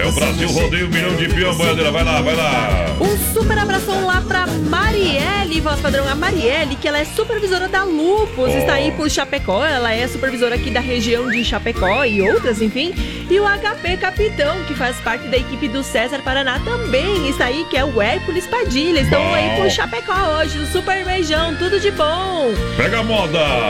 o Brasil rodeio 1 milhão de peão, boiadeira. Vai lá. Um super abração lá pra Marielle, voz padrão. A Marielle, que ela é supervisora da Lupus, está aí por Chapecó. Ela é supervisora aqui da região de Chapecó e outras, enfim. E o HP Capitão, que faz parte da equipe do César Paraná, também está aí, que é o Hércules Padilha. Estão aí por Chapecó hoje. Um super beijão, tudo de bom. Pega a moda.